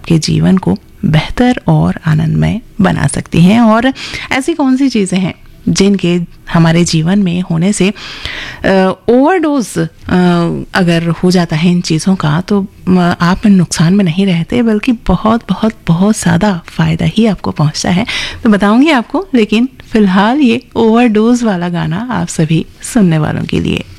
आपके जीवन को बेहतर और आनंदमय बना सकती हैं। और ऐसी कौन सी चीज़ें हैं जिनके हमारे जीवन में होने से ओवरडोज अगर हो जाता है इन चीज़ों का, तो आप नुकसान में नहीं रहते बल्कि बहुत बहुत बहुत ज़्यादा फ़ायदा ही आपको पहुंचता है। तो बताऊंगी आपको, लेकिन फ़िलहाल ये ओवरडोज वाला गाना आप सभी सुनने वालों के लिए।